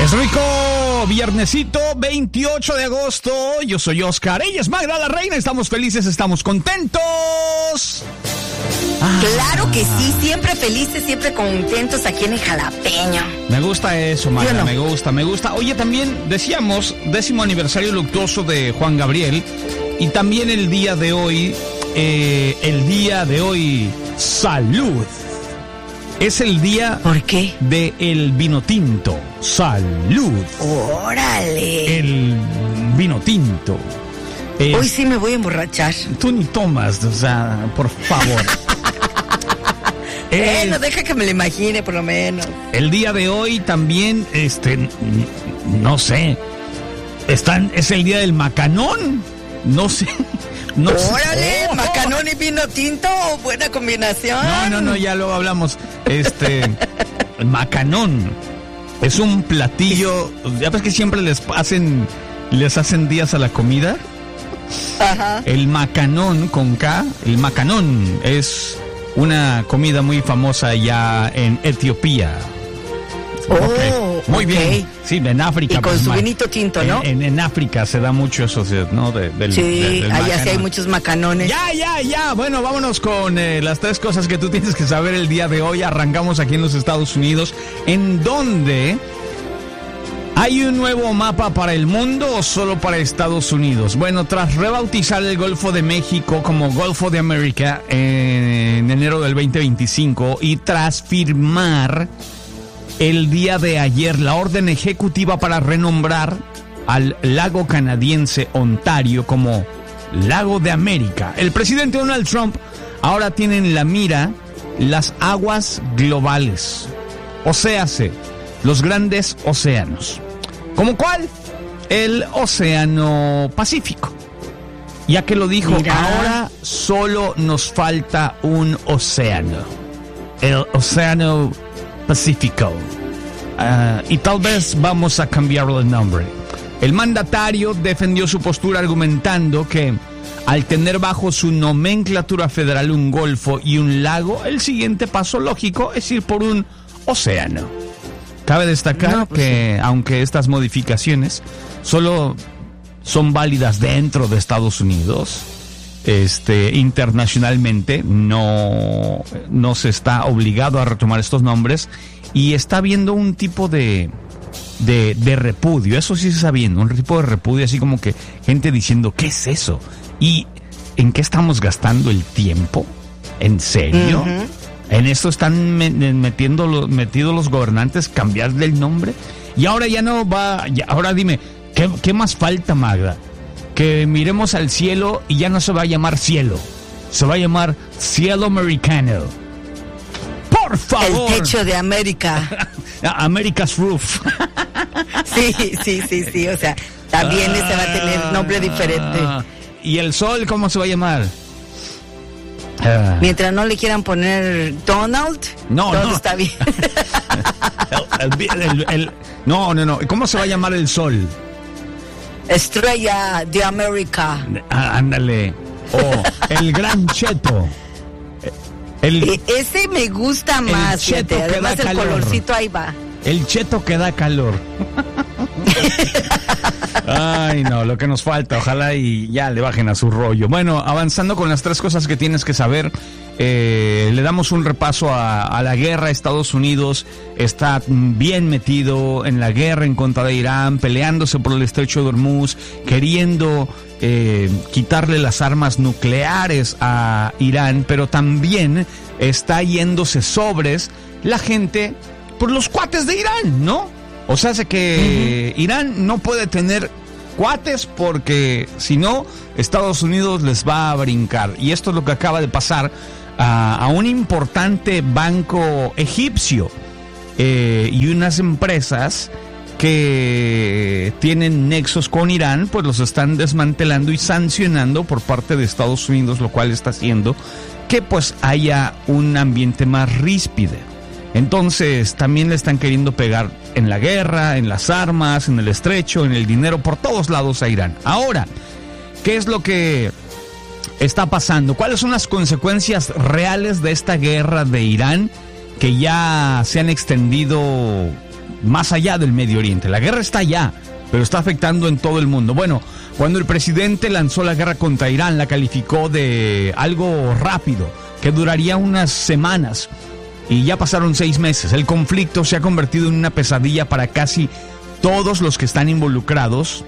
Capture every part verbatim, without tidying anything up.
Es rico, viernesito, veintiocho de agosto. Yo soy Oscar, ella es Magda la Reina. Estamos felices, estamos contentos. Ah. Claro que sí, siempre felices, siempre contentos aquí en el Jalapeño. Me gusta eso, Magda, no? me gusta, me gusta. Oye, también decíamos, décimo aniversario luctuoso de Juan Gabriel. Y también el día de hoy, eh, el día de hoy, salud. Es el día ¿Por qué? de el vino tinto. Salud. Órale. El vino tinto. Es, Hoy sí me voy a emborrachar. Tú ni tomas, o sea, por favor. Bueno, es, deja que me lo imagine por lo menos. El día de hoy también, este, no sé, están, es el día del macanón. No sé. No ¡Órale! sé. Oh, Macanón y vino tinto, buena combinación. No, no, no, ya luego hablamos. Este, el macanón es un platillo. Ya ves que siempre les hacen, les hacen días a la comida. Ajá. El macanón con K, el macanón es una comida muy famosa ya en Etiopía. Oh, okay. Muy okay. bien. Sí, en África. Y con pues, su ma- vinito tinto, ¿no? En, en, en África se da mucho eso, ¿no? De, del, sí, del, del allá sí hay muchos macanones. Ya, ya, ya. Bueno, vámonos con eh, las tres cosas que tú tienes que saber el día de hoy. Arrancamos aquí en los Estados Unidos, en donde hay un nuevo mapa para el mundo o solo para Estados Unidos. Bueno, tras rebautizar el Golfo de México como Golfo de América en enero del veinte veinticinco y tras firmar el día de ayer la orden ejecutiva para renombrar al lago canadiense Ontario como Lago de América, el presidente Donald Trump ahora tiene en la mira las aguas globales, o séase, los grandes océanos. ¿Cómo cuál? El Océano Pacífico. Ya que lo dijo, Mira. ahora solo nos falta un océano, el Océano Pacífico. Uh, y tal vez vamos a cambiarle el nombre. El mandatario defendió su postura argumentando que al tener bajo su nomenclatura federal un golfo y un lago, el siguiente paso lógico es ir por un océano. Cabe destacar no, pues que sí, aunque estas modificaciones solo son válidas dentro de Estados Unidos, Este, internacionalmente no, no se está obligado a retomar estos nombres y está habiendo un tipo de, de, de repudio, eso sí se está viendo, un tipo de repudio así como que gente diciendo, ¿qué es eso? ¿Y en qué estamos gastando el tiempo? ¿En serio? Uh-huh. ¿En esto están me, metiendo, metidos los gobernantes, cambiarle el nombre? Y ahora ya no va, ya, ahora dime, ¿qué, qué más falta, Magda? Que miremos al cielo y ya no se va a llamar cielo, se va a llamar cielo americano. Por favor. El techo de América. America's roof. Sí, sí, sí, sí, o sea, también ese va a tener nombre diferente. ¿Y el sol cómo se va a llamar? Mientras no le quieran poner Donald, no, todo no. está bien. el, el, el, el, no, no, no. ¿Cómo se va a llamar el sol? Estrella de América. Ah, ándale. O oh, el gran cheto. El, e- ese me gusta más, cheto fíjate. Además el calor. colorcito ahí va. El cheto que da calor. Ay, no, lo que nos falta. Ojalá y ya le bajen a su rollo. Bueno, avanzando con las tres cosas que tienes que saber. Eh, le damos un repaso a, a la guerra. Estados Unidos está bien metido en la guerra en contra de Irán, peleándose por el estrecho de Hormuz, queriendo eh, quitarle las armas nucleares a Irán, pero también está yéndose sobres la gente por los cuates de Irán, ¿no? O sea, hace que uh-huh. Irán no puede tener cuates porque si no, Estados Unidos les va a brincar. Y esto es lo que acaba de pasar a, a un importante banco egipcio eh, y unas empresas que tienen nexos con Irán, pues los están desmantelando y sancionando por parte de Estados Unidos, lo cual está haciendo que pues haya un ambiente más ríspido. Entonces también le están queriendo pegar en la guerra, en las armas, en el estrecho, en el dinero, por todos lados a Irán. Ahora, ¿qué es lo que está pasando? ¿Cuáles son las consecuencias reales de esta guerra de Irán que ya se han extendido más allá del Medio Oriente. La guerra está allá, pero está afectando en todo el mundo. Bueno, cuando el presidente lanzó la guerra contra Irán, la calificó de algo rápido, que duraría unas semanas, y ya pasaron seis meses. El conflicto se ha convertido en una pesadilla para casi todos los que están involucrados,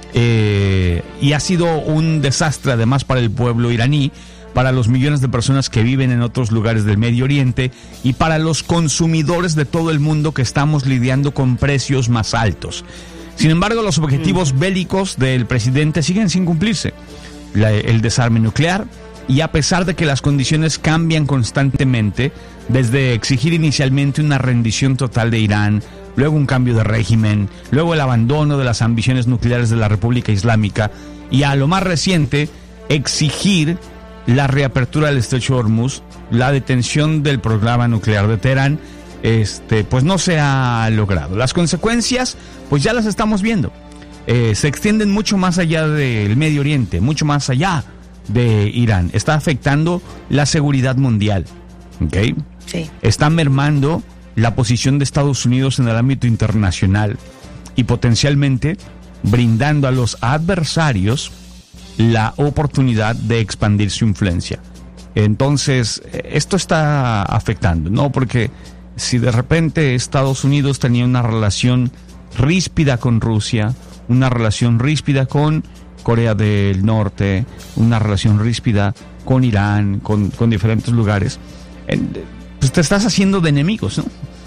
eh, y ha sido un desastre además para el pueblo iraní, para los millones de personas que viven en otros lugares del Medio Oriente y para los consumidores de todo el mundo que estamos lidiando con precios más altos. Sin embargo, los objetivos bélicos del presidente siguen sin cumplirse. La, el desarme nuclear, y a pesar de que las condiciones cambian constantemente, desde exigir inicialmente una rendición total de Irán, luego un cambio de régimen, luego el abandono de las ambiciones nucleares de la República Islámica, y a lo más reciente, exigir la reapertura del estrecho de Hormuz, la detención del programa nuclear de Teherán, este, pues no se ha logrado. Las consecuencias, pues ya las estamos viendo. Eh, se extienden mucho más allá del Medio Oriente, mucho más allá de Irán. Está afectando la seguridad mundial, ¿ok? Sí. Está mermando la posición de Estados Unidos en el ámbito internacional y potencialmente brindando a los adversarios la oportunidad de expandir su influencia. Entonces, esto está afectando, ¿no? Porque si de repente Estados Unidos tenía una relación ríspida con Rusia, una relación ríspida con Corea del Norte, una relación ríspida con Irán, con, con diferentes lugares, pues te estás haciendo de enemigos, ¿no?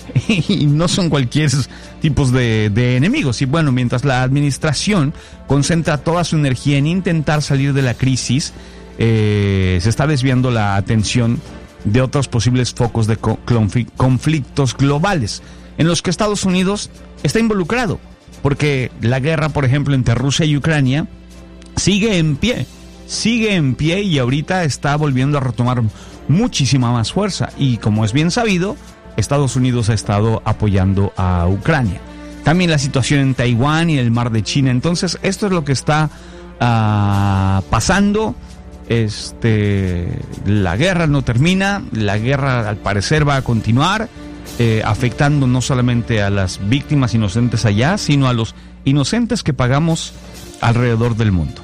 Y no son cualquier tipos de, de enemigos. Y bueno, mientras la administración concentra toda su energía en intentar salir de la crisis, eh, se está desviando la atención de otros posibles focos de conflictos globales en los que Estados Unidos está involucrado, porque la guerra, por ejemplo, entre Rusia y Ucrania sigue en pie, sigue en pie y ahorita está volviendo a retomar muchísima más fuerza, y como es bien sabido, Estados Unidos ha estado apoyando a Ucrania. También la situación en Taiwán y el mar de China. Entonces, esto es lo que está uh, pasando. Este, la guerra no termina, la guerra al parecer va a continuar, eh, afectando no solamente a las víctimas inocentes allá, sino a los inocentes que pagamos alrededor del mundo.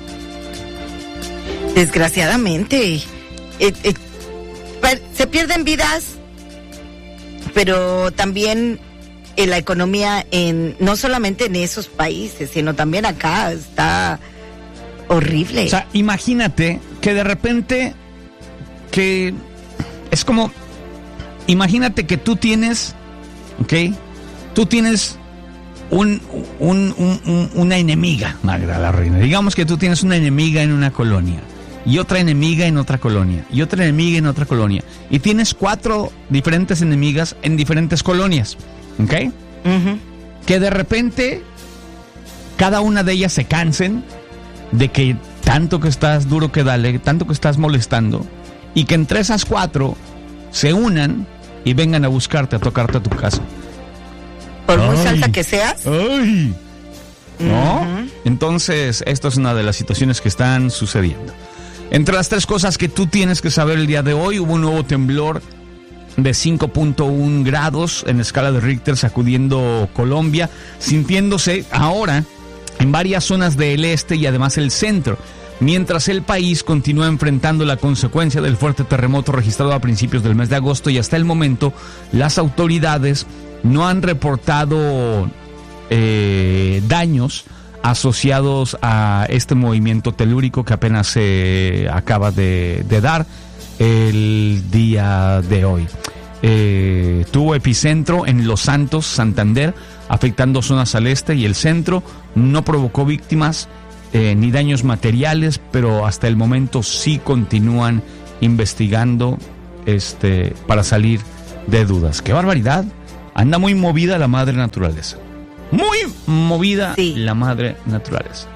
Desgraciadamente, eh, eh, se pierden vidas, pero también en la economía, en no solamente en esos países, sino también acá, está horrible. O sea, imagínate que de repente, que es como, imagínate que tú tienes, ¿ok? Tú tienes un, un, un, un, una enemiga, Magda la Reina. Digamos que tú tienes una enemiga en una colonia, y otra enemiga en otra colonia, y otra enemiga en otra colonia, y tienes cuatro diferentes enemigas en diferentes colonias, ¿ok? Uh-huh. Que de repente cada una de ellas se cansen de que tanto que estás duro que dale, tanto que estás molestando, y que entre esas cuatro se unan y vengan a buscarte, a tocarte a tu casa. Por muy alta que seas. ¡Ay! ¿No? Uh-huh. Entonces, esto es una de las situaciones que están sucediendo. Entre las tres cosas que tú tienes que saber el día de hoy, hubo un nuevo temblor de cinco punto uno grados en escala de Richter sacudiendo Colombia, sintiéndose ahora en varias zonas del este y además el centro, mientras el país continúa enfrentando la consecuencia del fuerte terremoto registrado a principios del mes de agosto, y hasta el momento las autoridades no han reportado eh, daños asociados a este movimiento telúrico que apenas se acaba de, de dar el día de hoy. Eh, tuvo epicentro en Los Santos, Santander, afectando zonas al este y el centro. No provocó víctimas eh, ni daños materiales, pero hasta el momento sí continúan investigando este, para salir de dudas. ¡Qué barbaridad! Anda muy movida la madre naturaleza. Muy movida, sí, la madre naturaleza.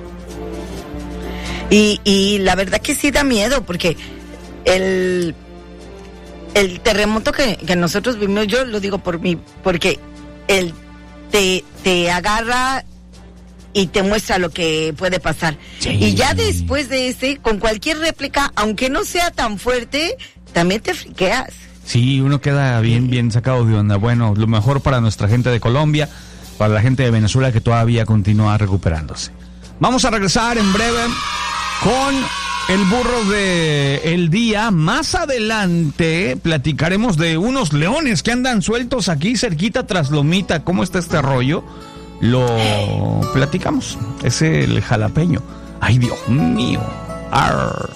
Y, y la verdad que sí da miedo, porque el, el terremoto que, que nosotros vimos, yo lo digo por mí, porque él te, te agarra y te muestra lo que puede pasar. Sí. Y ya después de ese, con cualquier réplica, aunque no sea tan fuerte, también te friqueas. Sí, uno queda bien, bien sacado de onda. Bueno, lo mejor para nuestra gente de Colombia. para la gente de Venezuela que todavía continúa recuperándose. Vamos a regresar en breve con el burro de el día. Más adelante platicaremos de unos leones que andan sueltos aquí cerquita tras Lomita. ¿Cómo está este rollo? Lo platicamos. Es el jalapeño. Ay, Dios mío. Arr.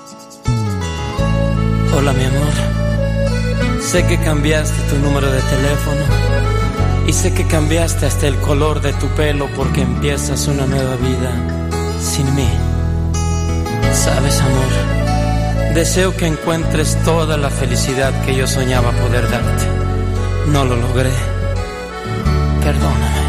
Hola, mi amor. Sé que cambiaste tu número de teléfono y sé que cambiaste hasta el color de tu pelo porque empiezas una nueva vida sin mí. Sabes, amor, deseo que encuentres toda la felicidad que yo soñaba poder darte. No lo logré. Perdóname.